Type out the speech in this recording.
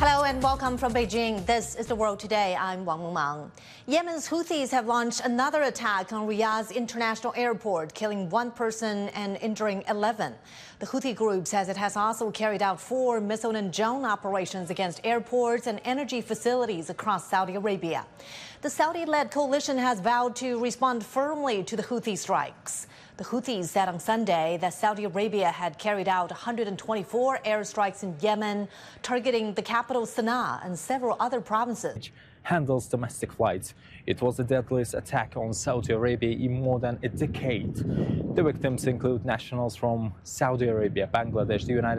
Hello and welcome from Beijing. This is The World Today. I'm Wang Mengmang. Yemen's Houthis have launched another attack on Riyadh's international airport, killing one person and injuring 11. The Houthi group says it has also carried out 4 missile and drone operations against airports and energy facilities across Saudi Arabia. The Saudi-led coalition has vowed to respond firmly to the Houthi strikes. The Houthis said on Sunday that Saudi Arabia had carried out 124 airstrikes in Yemen, targeting the capital Sana'a and several other provinces. Handles domestic flights. It was the deadliest attack on Saudi Arabia in more than a decade. The victims include nationals from Saudi Arabia, Bangladesh, the United